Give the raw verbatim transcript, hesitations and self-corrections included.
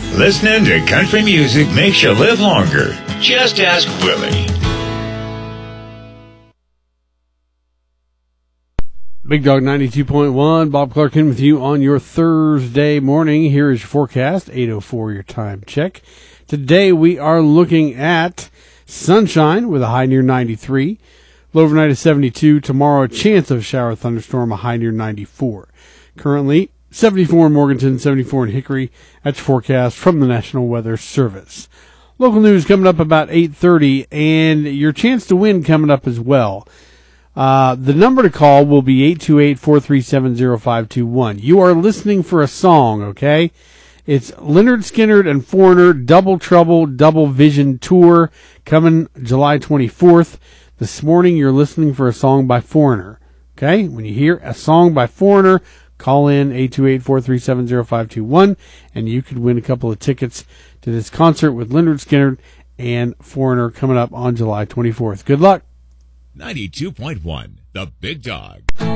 Listening to country music makes you live longer. Just ask Willie. Big Dog ninety-two point one, Bob Clarkin with you on your Thursday morning. Here is your forecast, eight oh four, your time check. Today we are looking at sunshine with a high near ninety-three. Low overnight is seventy-two. Tomorrow, a chance of shower thunderstorm, a high near ninety-four. Currently, seventy-four in Morganton, seventy-four in Hickory. That's your forecast from the National Weather Service. Local news coming up about eight thirty, and your chance to win coming up as well. Uh, the number to call will be eight two eight, four three seven, zero five two one. You are listening for a song, okay? It's Lynyrd Skynyrd and Foreigner Double Trouble Double Vision Tour coming July twenty-fourth. This morning you're listening for a song by Foreigner, okay? When you hear a song by Foreigner, call in eight two eight, four three seven, zero five two one, and you could win a couple of tickets to this concert with Lynyrd Skynyrd and Foreigner coming up on July twenty-fourth. Good luck. ninety-two point one, The Big Dog.